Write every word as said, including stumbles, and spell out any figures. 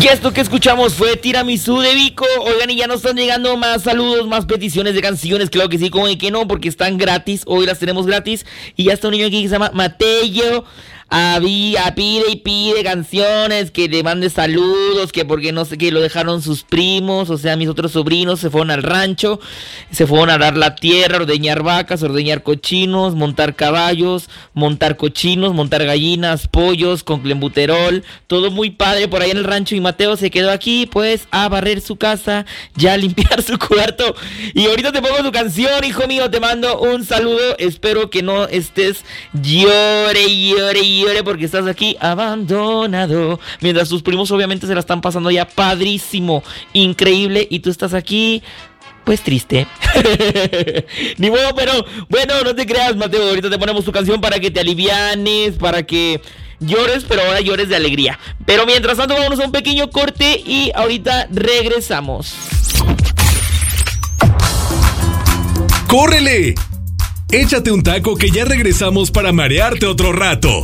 Y esto que escuchamos fue Tiramisú de Vico. Oigan, y ya nos están llegando más saludos, más peticiones de canciones. Claro que sí, como de que no, porque están gratis. Hoy las tenemos gratis. Y ya está un niño aquí que se llama Mateo. Había, pide y pide canciones, que le mande saludos, que porque no sé, que lo dejaron sus primos, o sea, mis otros sobrinos se fueron al rancho, se fueron a arar la tierra, ordeñar vacas, ordeñar cochinos, montar caballos, montar cochinos, montar gallinas, pollos con clenbuterol, todo muy padre por ahí en el rancho. Y Mateo se quedó aquí, pues, a barrer su casa, ya a limpiar su cuarto. Y ahorita te pongo tu canción, hijo mío, te mando un saludo, espero que no estés llore, llore, llore porque estás aquí abandonado, mientras tus primos obviamente se la están pasando ya padrísimo, increíble, y tú estás aquí pues triste. Ni modo, pero bueno, no te creas, Mateo, ahorita te ponemos tu canción para que te alivianes, para que llores, pero ahora llores de alegría. Pero mientras tanto vámonos a un pequeño corte y ahorita regresamos. ¡Córrele! Échate un taco que ya regresamos para marearte otro rato.